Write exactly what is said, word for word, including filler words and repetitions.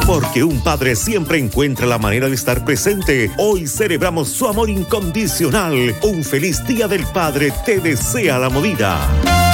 Porque un padre siempre encuentra la manera de estar presente. Hoy celebramos su amor incondicional. Un feliz Día del Padre te desea La Movida.